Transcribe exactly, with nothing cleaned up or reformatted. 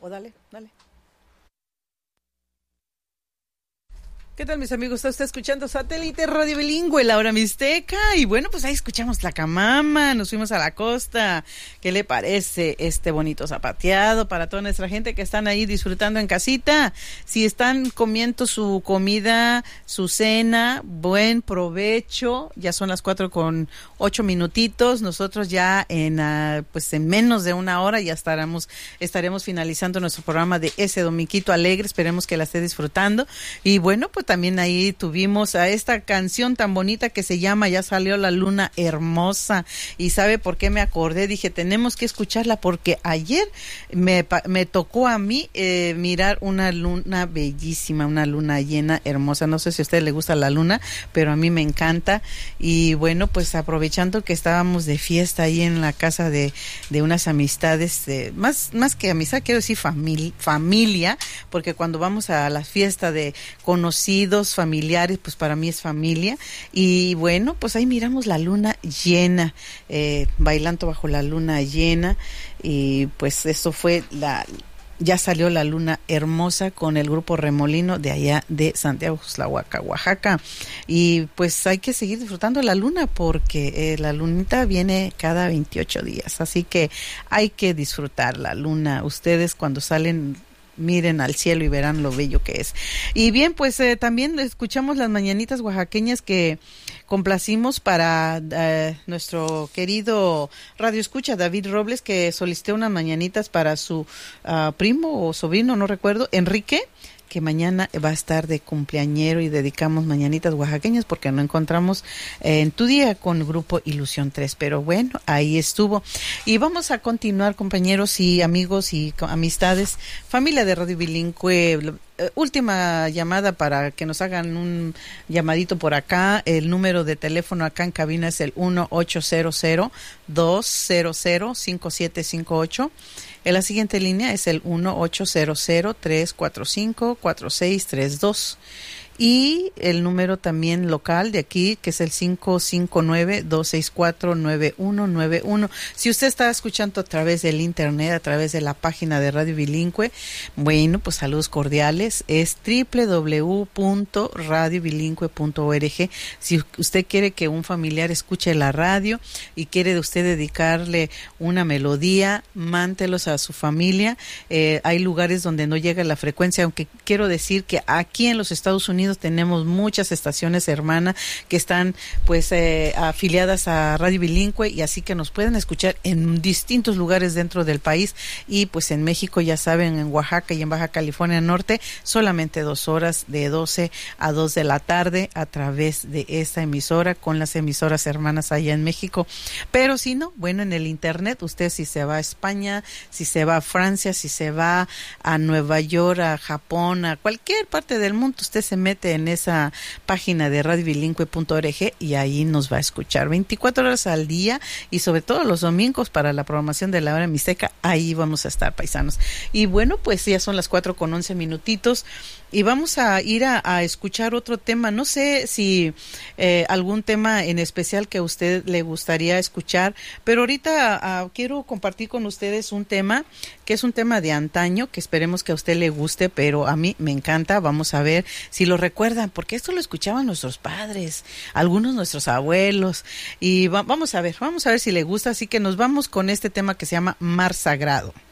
O dale, dale. ¿Qué tal, mis amigos? Está usted escuchando Satélite Radio Bilingüe, la hora mixteca. Y bueno, pues ahí escuchamos la camama, nos fuimos a la costa. ¿Qué le parece este bonito zapateado para toda nuestra gente que están ahí disfrutando en casita? Si están comiendo su comida, su cena, buen provecho. Ya son las cuatro con ocho minutitos. Nosotros ya en uh, pues en menos de una hora ya estaremos, estaremos finalizando nuestro programa de ese Dominguito Alegre. Esperemos que la esté disfrutando. Y bueno, pues también ahí tuvimos a esta canción tan bonita que se llama Ya salió la luna hermosa. Y ¿sabe por qué me acordé? Dije, tenemos que escucharla porque ayer me, me tocó a mí eh, mirar una luna bellísima, una luna llena hermosa. No sé si a usted le gusta la luna, pero a mí me encanta. Y bueno, pues aprovechando que estábamos de fiesta ahí en la casa de, de unas amistades, de, más, más que amistad, quiero decir familia, familia, porque cuando vamos a la fiesta de conocidos, familiares, pues para mí es familia. Y bueno, pues ahí miramos la luna llena, eh, bailando bajo la luna llena. Y pues eso fue la... Ya salió la luna hermosa con el grupo Remolino de allá de Santiago Xuxtlahuaca, Oaxaca. Y pues hay que seguir disfrutando la luna porque eh, la lunita viene cada veintiocho días. Así que hay que disfrutar la luna. Ustedes cuando salen, miren al cielo y verán lo bello que es. Y bien, pues eh, también escuchamos las mañanitas oaxaqueñas que complacimos para eh, nuestro querido radio escucha David Robles, que solicitó unas mañanitas para su uh, primo o sobrino, no recuerdo, Enrique, que mañana va a estar de cumpleañero y dedicamos mañanitas oaxaqueñas porque no encontramos eh, en tu día con el grupo Ilusión tres, pero bueno, ahí estuvo. Y vamos a continuar, compañeros y amigos y amistades, familia de Radio Bilingüe. Uh, última llamada para que nos hagan un llamadito por acá. El número de teléfono acá en cabina es el uno ocho cero cero dos cero cero cinco siete cinco ocho. En la siguiente línea es el uno ocho cero cero tres cuatro cinco cuatro seis tres dos. Y el número también local de aquí, que es el cinco cinco nueve dos seis cuatro nueve uno nueve uno. Si usted está escuchando a través del internet, a través de la página de Radio Bilingüe, bueno, pues saludos cordiales. Es doble u doble u doble u punto radio bilingüe punto org. Si usted quiere que un familiar escuche la radio y quiere de usted dedicarle una melodía, mántelos a su familia. Eh, hay lugares donde no llega la frecuencia, aunque quiero decir que aquí en los Estados Unidos tenemos muchas estaciones hermanas que están pues eh, afiliadas a Radio Bilingüe, y así que nos pueden escuchar en distintos lugares dentro del país. Y pues en México, ya saben, en Oaxaca y en Baja California Norte, solamente dos horas de doce a dos de la tarde a través de esta emisora con las emisoras hermanas allá en México. Pero si no, bueno, en el internet, usted si se va a España, si se va a Francia, si se va a Nueva York, a Japón, a cualquier parte del mundo, usted se mete en esa página de radio bilingüe punto org y ahí nos va a escuchar veinticuatro horas al día, y sobre todo los domingos para la programación de la hora mixteca. Ahí vamos a estar, paisanos. Y bueno, pues ya son las cuatro con once minutitos y vamos a ir a, a escuchar otro tema. No sé si eh, algún tema en especial que a usted le gustaría escuchar, pero ahorita uh, quiero compartir con ustedes un tema que es un tema de antaño, que esperemos que a usted le guste, pero a mí me encanta. Vamos a ver si lo recuerdan, porque esto lo escuchaban nuestros padres, algunos nuestros abuelos, y va, vamos a ver, vamos a ver si le gusta. Así que nos vamos con este tema que se llama Mar Sagrado.